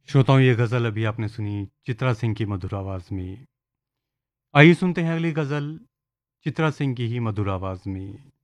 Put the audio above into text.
श्रोताओं, ये गज़ल अभी आपने सुनी चित्रा सिंह की मधुर आवाज़ में। आइए सुनते हैं अगली गज़ल चित्रा सिंह की ही मधुर आवाज़ में।